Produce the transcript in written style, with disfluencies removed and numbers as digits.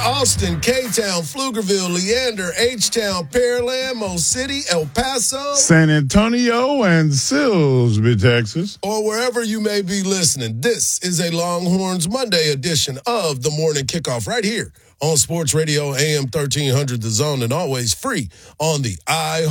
Austin, K-Town, Pflugerville, Leander, H-Town, Pearland, Mo City, El Paso, San Antonio, and Silsbee, Texas. Or wherever you may be listening. This is a Longhorns Monday edition of the Morning Kickoff right here on Sports Radio AM 1300 The Zone, and always free on the